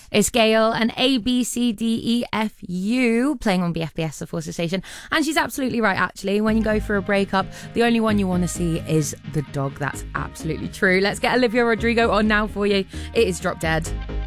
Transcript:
It's Gail and ABCDEFU playing on BFBS, the Forces Station. And she's absolutely right, actually. When you go for a breakup, the only one you want to see is the dog. That's absolutely true. Let's get Olivia Rodrigo on now for you. It is Drop Dead.